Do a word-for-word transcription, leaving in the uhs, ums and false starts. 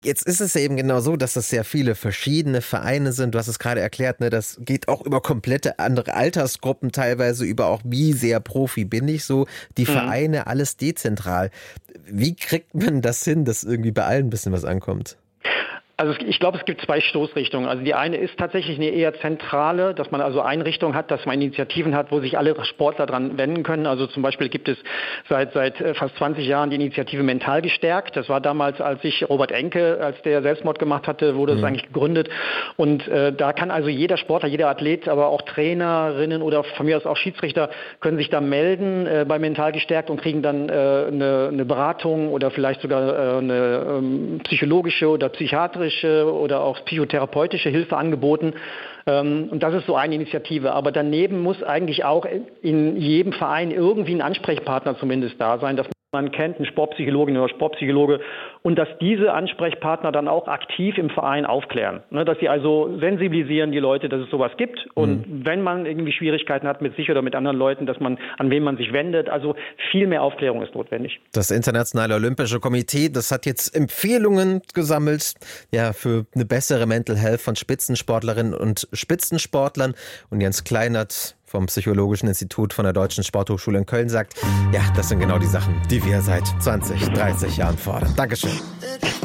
Jetzt ist es ja eben genau so, dass das sehr viele verschiedene Vereine sind. Du hast es gerade erklärt, ne, das geht auch über komplette andere Altersgruppen, teilweise über auch, wie sehr Profi bin ich so. Die Mhm. Vereine, alles dezentral. Wie kriegt man das hin, dass irgendwie bei allen ein bisschen was ankommt? Also ich glaube, es gibt zwei Stoßrichtungen. Also die eine ist tatsächlich eine eher zentrale, dass man also Einrichtungen hat, dass man Initiativen hat, wo sich alle Sportler dran wenden können. Also zum Beispiel gibt es seit seit fast zwanzig Jahren die Initiative Mental gestärkt. Das war damals, als ich Robert Enke, als der Selbstmord gemacht hatte, wurde das Mhm. eigentlich gegründet. Und äh, da kann also jeder Sportler, jeder Athlet, aber auch Trainerinnen oder von mir aus auch Schiedsrichter können sich da melden äh, bei Mental gestärkt und kriegen dann äh, eine, eine Beratung oder vielleicht sogar äh, eine ähm, psychologische oder psychiatrische oder auch psychotherapeutische Hilfe angeboten. Und das ist so eine Initiative. Aber daneben muss eigentlich auch in jedem Verein irgendwie ein Ansprechpartner zumindest da sein, dass man kennt, eine Sportpsychologin oder Sportpsychologe, und dass diese Ansprechpartner dann auch aktiv im Verein aufklären. Ne, dass sie also sensibilisieren die Leute, dass es sowas gibt. Und mhm. wenn man irgendwie Schwierigkeiten hat mit sich oder mit anderen Leuten, dass man, an wen man sich wendet. Also viel mehr Aufklärung ist notwendig. Das Internationale Olympische Komitee, das hat jetzt Empfehlungen gesammelt, ja, für eine bessere Mental Health von Spitzensportlerinnen und Spitzensportlern. Und Jens Kleinert vom Psychologischen Institut von der Deutschen Sporthochschule in Köln sagt, ja, das sind genau die Sachen, die wir seit zwanzig, dreißig Jahren fordern. Dankeschön.